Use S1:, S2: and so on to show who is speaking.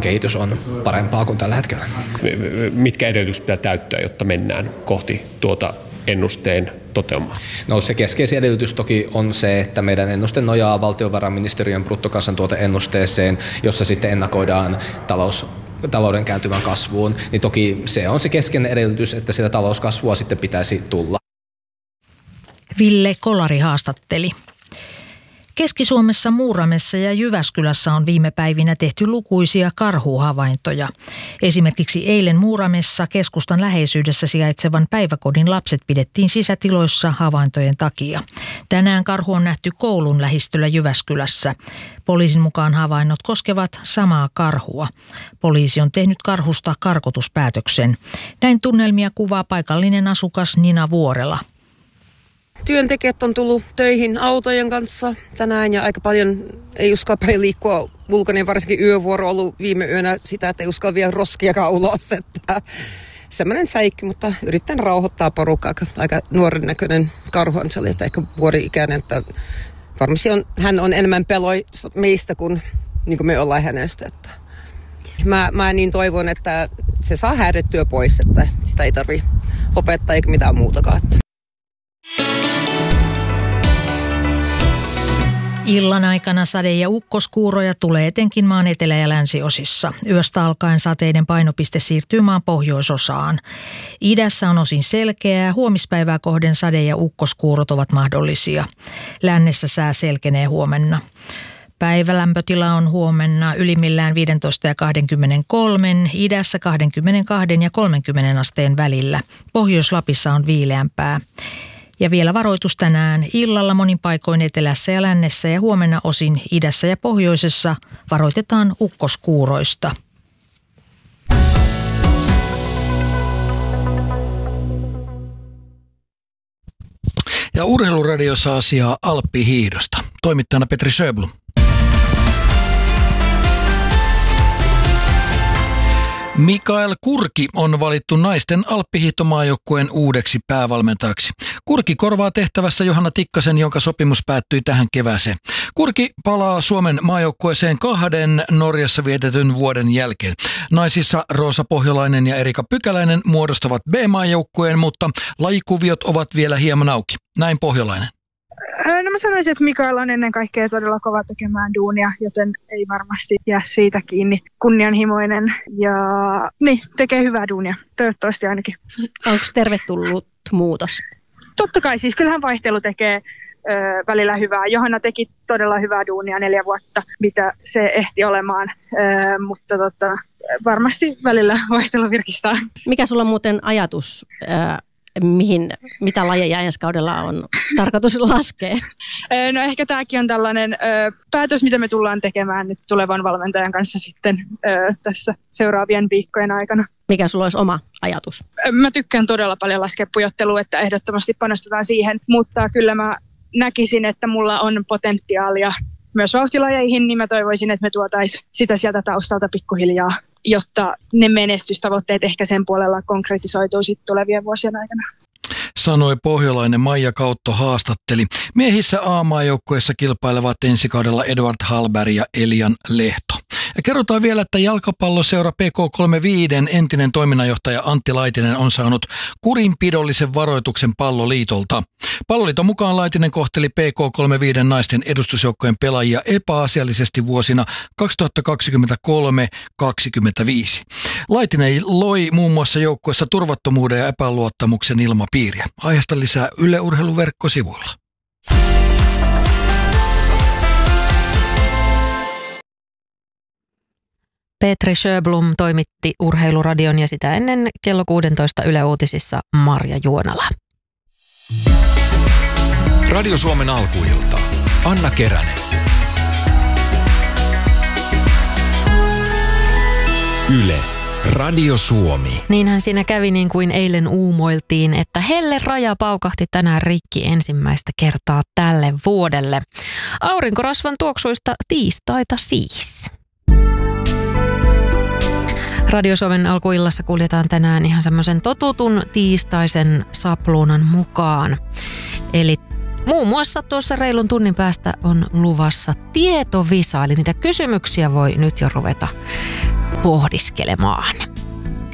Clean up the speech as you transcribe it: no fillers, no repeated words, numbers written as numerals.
S1: kehitys on parempaa kuin tällä hetkellä.
S2: Mitkä edellytykset pitää täyttää, jotta mennään kohti tuota ennusteen toteumaa?
S1: No se keskeisin edellytys toki on se, että meidän ennuste nojaa valtiovarainministeriön bruttokansantuoteennusteeseen, jossa sitten ennakoidaan talouden kääntyvän kasvuun, niin toki se on se keskeinen edellytys, että sitä talouskasvua sitten pitäisi tulla.
S3: Ville Kolari haastatteli. Keski-Suomessa Muuramessa ja Jyväskylässä on viime päivinä tehty lukuisia karhuhavaintoja. Esimerkiksi eilen Muuramessa keskustan läheisyydessä sijaitsevan päiväkodin lapset pidettiin sisätiloissa havaintojen takia. Tänään karhu on nähty koulun lähistöllä Jyväskylässä. Poliisin mukaan havainnot koskevat samaa karhua. Poliisi on tehnyt karhusta karkotuspäätöksen. Näin tunnelmia kuvaa paikallinen asukas Nina Vuorela.
S4: Työntekijät on tullut töihin autojen kanssa tänään ja aika paljon ei uskalla paljon liikkua ulkona, varsinkin yövuoro on ollut viime yönä sitä, että ei uskalla vielä roskiakaan ulos. Että semmoinen säikky, mutta yritän rauhoittaa porukkaa. Aika nuoren näköinen karhu on se, että ehkä vuori-ikäinen, että varmasti hän on enemmän peloi meistä kuin me ollaan hänestä. Että mä niin toivon, että se saa häädettyä pois, että sitä ei tarvitse lopettaa eikä mitään muutakaan.
S3: Illan aikana sade- ja ukkoskuuroja tulee etenkin maan etelä- ja länsiosissa. Yöstä alkaen sateiden painopiste siirtyy maan pohjoisosaan. Idässä on osin selkeää, huomispäivää kohden sade- ja ukkoskuurot ovat mahdollisia. Lännessä sää selkenee huomenna. Päivälämpötila on huomenna ylimmillään 15 ja 23, idässä 22 ja 30 asteen välillä. Pohjois-Lapissa on viileämpää. Ja vielä varoitus tänään illalla monin paikoin etelässä ja lännessä ja huomenna osin idässä ja pohjoisessa varoitetaan ukkoskuuroista.
S5: Ja Urheiluradiossa asiaa Alppihiihdosta. Toimittajana Petri Sjöblom. Mikael Kurki on valittu naisten alppihiihtomaajoukkueen uudeksi päävalmentajaksi. Kurki korvaa tehtävässä Johanna Tikkasen, jonka sopimus päättyi tähän kevääseen. Kurki palaa Suomen maajoukkueeseen 2 Norjassa vietetyn vuoden jälkeen. Naisissa Roosa Pohjolainen ja Erika Pykäläinen muodostavat B-maajoukkueen, mutta lajikuviot ovat vielä hieman auki. Näin Pohjolainen.
S6: No mä sanoisin, että Mikael on ennen kaikkea todella kova tekemään duunia, joten ei varmasti jää siitä kiinni. Kunnianhimoinen ja tekee hyvää duunia, toivottavasti ainakin.
S7: Onko tervetullut muutos?
S6: Totta kai, siis kyllähän vaihtelu tekee välillä hyvää. Johanna teki todella hyvää duunia 4 vuotta, mitä se ehti olemaan, mutta varmasti välillä vaihtelu virkistää.
S7: Mikä sulla on muuten ajatus, mitä lajeja ensi kaudella on tarkoitus laskea?
S6: No ehkä tämäkin on tällainen päätös, mitä me tullaan tekemään nyt tulevan valmentajan kanssa sitten tässä seuraavien viikkojen aikana.
S7: Mikä sulla olisi oma ajatus?
S6: Mä tykkään todella paljon laskea pujottelua, että ehdottomasti panostetaan siihen, mutta kyllä mä näkisin, että mulla on potentiaalia myös vauhtilajeihin, niin mä toivoisin, että me tuotaisiin sitä sieltä taustalta pikkuhiljaa, jotta ne menestystavoitteet ehkä sen puolella konkretisoituu sitten tulevien vuosien aikana.
S5: Sanoi pohjolainen Maija Kautto haastatteli. Miehissä A-maajoukkueessa kilpailevat ensi kaudella Edward Hallberg ja Elian Lehto. Ja kerrotaan vielä, että jalkapalloseura PK35 entinen toiminnanjohtaja Antti Laitinen on saanut kurinpidollisen varoituksen Palloliitolta. Palloliiton mukaan Laitinen kohteli PK35 naisten edustusjoukkojen pelaajia epäasiallisesti vuosina 2023-2025. Laitinen loi muun muassa joukkueessa turvattomuuden ja epäluottamuksen ilmapiiriä. Aiheesta lisää Yle Urheilun verkkosivuilla.
S8: Petri Sjöblom toimitti Urheiluradion ja sitä ennen kello 16 Yle Uutisissa Marja Juonala.
S9: Radio Suomen alkuilta. Anna Keränen. Yle. Radio Suomi.
S8: Niinhän siinä kävi niin kuin eilen uumoiltiin, että helle raja paukahti tänään rikki ensimmäistä kertaa tälle vuodelle. Aurinkorasvan tuoksuista tiistaita siis. Radio Suomen alkuillassa kuljetaan tänään ihan semmoisen totutun tiistaisen sapluunan mukaan. Eli muun muassa tuossa reilun tunnin päästä on luvassa tietovisa, eli niitä kysymyksiä voi nyt jo ruveta pohdiskelemaan.